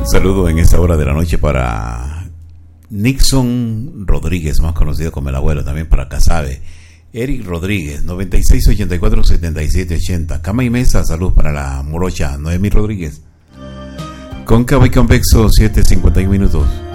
Saludo en esta hora de la noche para Nixon Rodríguez, más conocido como el abuelo, también para Casabe. Eric Rodríguez, 9684-7780. Cama y mesa, salud para la morocha Noemí Rodríguez. Cóncavo y convexo, 7:51.